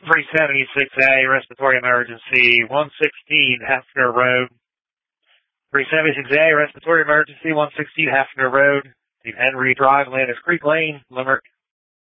376A, respiratory emergency, 116 Hefner Road. 376A, respiratory emergency, 116 Hefner Road, Henry Drive, Landis Creek Lane, Limerick.